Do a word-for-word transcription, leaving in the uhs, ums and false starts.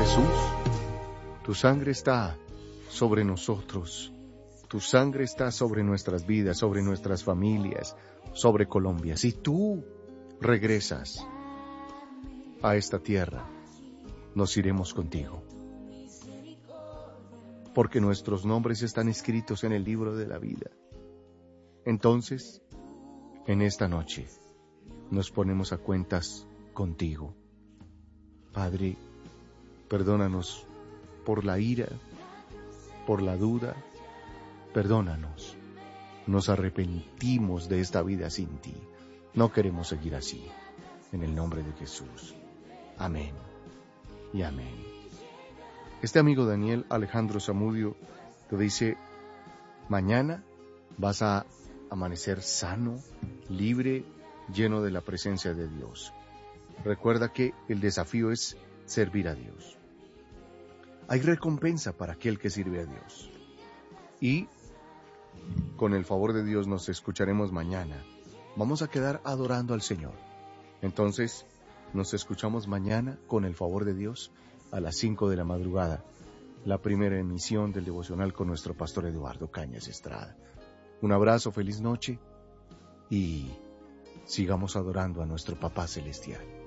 Jesús, tu sangre está sobre nosotros. Tu sangre está sobre nuestras vidas, sobre nuestras familias, sobre Colombia. Si tú regresas a esta tierra, nos iremos contigo. Porque nuestros nombres están escritos en el libro de la vida. Entonces, en esta noche, nos ponemos a cuentas contigo. Padre, perdónanos por la ira, por la duda, perdónanos. Nos arrepentimos de esta vida sin ti. No queremos seguir así. En el nombre de Jesús. Amén y amén. Este amigo Daniel Alejandro Zamudio te dice, mañana vas a amanecer sano, libre, lleno de la presencia de Dios. Recuerda que el desafío es servir a Dios. Hay recompensa para aquel que sirve a Dios. Y con el favor de Dios nos escucharemos mañana. Vamos a quedar adorando al Señor. Entonces, nos escuchamos mañana con el favor de Dios a las cinco de la madrugada. La primera emisión del devocional con nuestro pastor Eduardo Cañas Estrada. Un abrazo, feliz noche y sigamos adorando a nuestro Papá Celestial.